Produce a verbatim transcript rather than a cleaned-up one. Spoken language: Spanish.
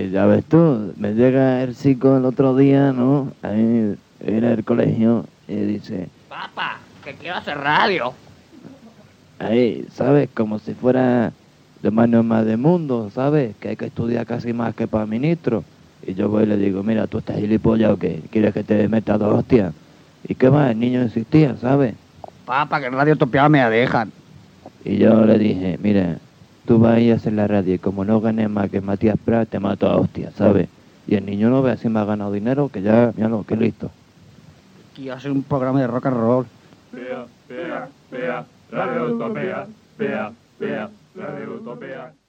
Y ya ves tú, me llega el chico el otro día, ¿no? Ahí en el colegio y dice, Papá, que quiero hacer radio. ahí, ¿sabes? Como si fuera lo más normal del mundo, ¿sabes? Que hay que estudiar casi más que para ministro. Y yo voy y le digo, mira, ¿tú estás gilipollas o qué? ¿Quieres que te meta dos hostias? ¿Y qué más? El niño insistía, ¿sabes? Papá, que en Radio Utopía me la dejan. Y yo le dije, mira, tú vas a ir a hacer la radio y como no ganes más que Matías Prat, te mato a hostias, ¿sabes? Y el niño no ve si me ha ganado dinero, que ya, ya no, que listo. Quiero hacer un programa de rock and roll. Pea, pea, pea, Radio Utopía, pea, pea, Radio Utopía.